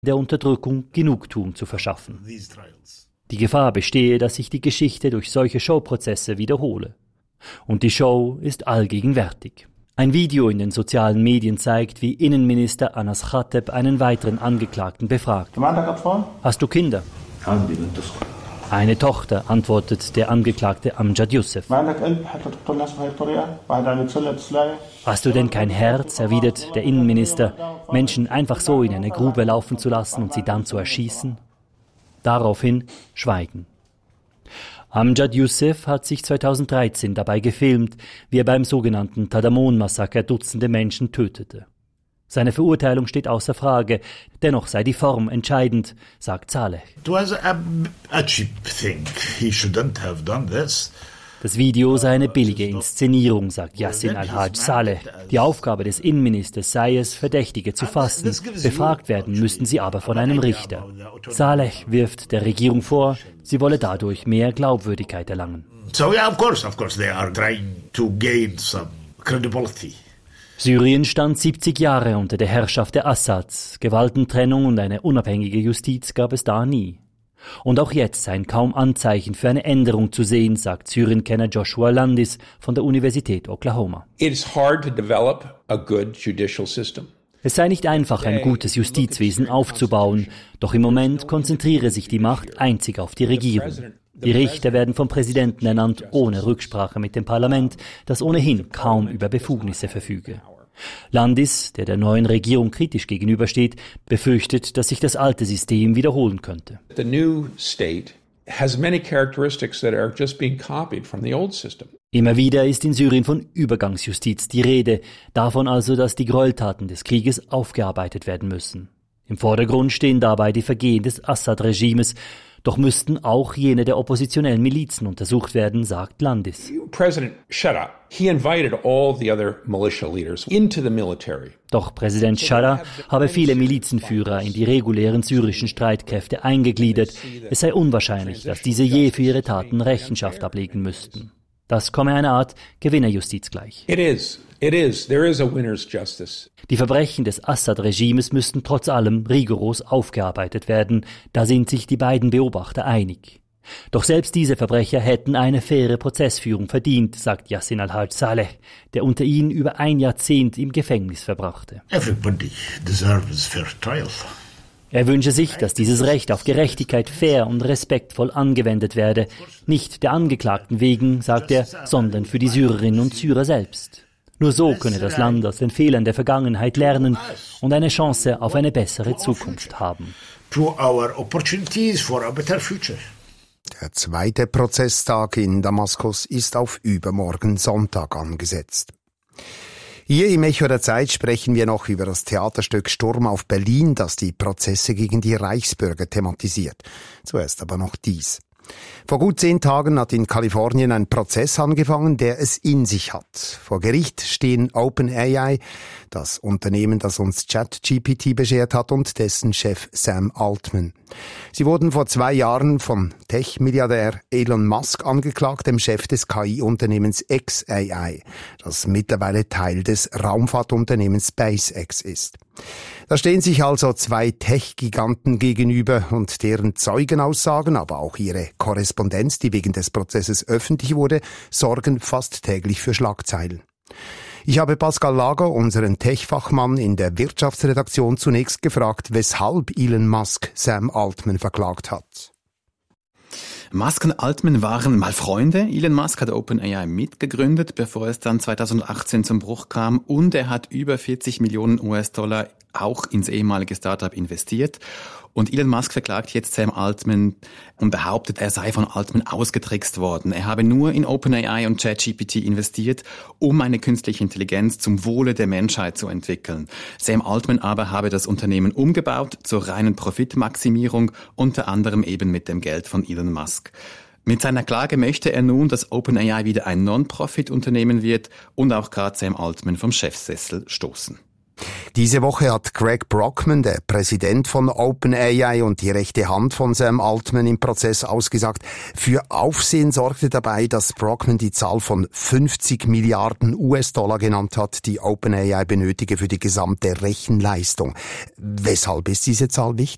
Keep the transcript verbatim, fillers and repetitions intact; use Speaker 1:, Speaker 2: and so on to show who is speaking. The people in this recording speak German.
Speaker 1: der Unterdrückung Genugtuung zu verschaffen. Die Gefahr bestehe, dass sich die Geschichte durch solche Showprozesse wiederhole. Und die Show ist allgegenwärtig. Ein Video in den sozialen Medien zeigt, wie Innenminister Anas Khateb einen weiteren Angeklagten befragt. Hast du Kinder? Eine Tochter, antwortet der Angeklagte Amjad Youssef. Hast du denn kein Herz, erwidert der Innenminister, Menschen einfach so in eine Grube laufen zu lassen und sie dann zu erschießen? Daraufhin Schweigen. Amjad Youssef hat sich zweitausenddreizehn dabei gefilmt, wie er beim sogenannten Tadamon-Massaker Dutzende Menschen tötete. Seine Verurteilung steht außer Frage, dennoch sei die Form entscheidend, sagt Saleh.
Speaker 2: It was a, a cheap thing. He shouldn't have done this.
Speaker 1: Das Video sei eine billige Inszenierung, sagt Yassin al-Haj Saleh. Die Aufgabe des Innenministers sei es, Verdächtige zu fassen. Befragt werden müssten sie aber von einem Richter. Saleh wirft der Regierung vor, sie wolle dadurch mehr Glaubwürdigkeit erlangen.
Speaker 2: So yeah, of course, of course, they are trying to gain some credibility.
Speaker 1: Syrien stand siebzig Jahre unter der Herrschaft der Assads. Gewaltentrennung und eine unabhängige Justiz gab es da nie. Und auch jetzt seien kaum Anzeichen für eine Änderung zu sehen, sagt Syrien-Kenner Joshua Landis von der Universität Oklahoma.
Speaker 3: It is hard to develop a good judicial system.
Speaker 1: Es sei nicht einfach, ein gutes Justizwesen aufzubauen, doch im Moment konzentriere sich die Macht einzig auf die Regierung. Die Richter werden vom Präsidenten ernannt, ohne Rücksprache mit dem Parlament, das ohnehin kaum über Befugnisse verfüge. Landis, der der neuen Regierung kritisch gegenübersteht, befürchtet, dass sich das alte System wiederholen könnte.
Speaker 3: The new state has many characteristics that are just being copied from the old system.
Speaker 1: Immer wieder ist in Syrien von Übergangsjustiz die Rede, davon also, dass die Gräueltaten des Krieges aufgearbeitet werden müssen. Im Vordergrund stehen dabei die Vergehen des Assad-Regimes, doch müssten auch jene der oppositionellen Milizen untersucht werden, sagt Landis.
Speaker 3: President Shara, he invited all the other militia leaders into the military.
Speaker 1: Doch Präsident Shara habe viele Milizenführer in die regulären syrischen Streitkräfte eingegliedert. Es sei unwahrscheinlich, dass diese je für ihre Taten Rechenschaft ablegen müssten. Das komme einer Art Gewinnerjustiz gleich.
Speaker 3: It is. It is. There is a winner's justice.
Speaker 1: Die Verbrechen des Assad-Regimes müssten trotz allem rigoros aufgearbeitet werden. Da sind sich die beiden Beobachter einig. Doch selbst diese Verbrecher hätten eine faire Prozessführung verdient, sagt Yassin al-Haj Saleh, der unter ihnen über ein Jahrzehnt im Gefängnis verbrachte.
Speaker 2: Everybody deserves fair trial.
Speaker 1: Er wünsche sich, dass dieses Recht auf Gerechtigkeit fair und respektvoll angewendet werde, nicht der Angeklagten wegen, sagt er, sondern für die Syrerinnen und Syrer selbst. Nur so könne das Land aus den Fehlern der Vergangenheit lernen und eine Chance auf eine bessere Zukunft haben.
Speaker 4: Der zweite Prozesstag in Damaskus ist auf übermorgen Sonntag angesetzt. Hier im Echo der Zeit sprechen wir noch über das Theaterstück Sturm auf Berlin, das die Prozesse gegen die Reichsbürger thematisiert. Zuerst aber noch dies. Vor gut zehn Tagen hat in Kalifornien ein Prozess angefangen, der es in sich hat. Vor Gericht stehen OpenAI, das Unternehmen, das uns ChatGPT beschert hat, und dessen Chef Sam Altman. Sie wurden vor zwei Jahren von Tech-Milliardär Elon Musk angeklagt, dem Chef des K I-Unternehmens xAI, das mittlerweile Teil des Raumfahrtunternehmens SpaceX ist. Da stehen sich also zwei Tech-Giganten gegenüber und deren Zeugenaussagen, aber auch ihre Korrespondenz, die wegen des Prozesses öffentlich wurde, sorgen fast täglich für Schlagzeilen. Ich habe Pascal Lager, unseren Tech-Fachmann in der Wirtschaftsredaktion, zunächst gefragt, weshalb Elon Musk Sam Altman verklagt hat.
Speaker 5: Musk und Altman waren mal Freunde. Elon Musk hat OpenAI mitgegründet, bevor es dann zweitausendachtzehn zum Bruch kam, und er hat über vierzig Millionen U S-Dollar auch ins ehemalige Startup investiert. Und Elon Musk verklagt jetzt Sam Altman und behauptet, er sei von Altman ausgetrickst worden. Er habe nur in OpenAI und ChatGPT investiert, um eine künstliche Intelligenz zum Wohle der Menschheit zu entwickeln. Sam Altman aber habe das Unternehmen umgebaut zur reinen Profitmaximierung, unter anderem eben mit dem Geld von Elon Musk. Mit seiner Klage möchte er nun, dass OpenAI wieder ein Non-Profit-Unternehmen wird und auch gerade Sam Altman vom Chefsessel stoßen.
Speaker 4: Diese Woche hat Greg Brockman, der Präsident von OpenAI und die rechte Hand von Sam Altman im Prozess, ausgesagt. Für Aufsehen sorgte dabei, dass Brockman die Zahl von fünfzig Milliarden U S-Dollar genannt hat, die OpenAI benötige für die gesamte Rechenleistung. Weshalb ist diese Zahl wichtig?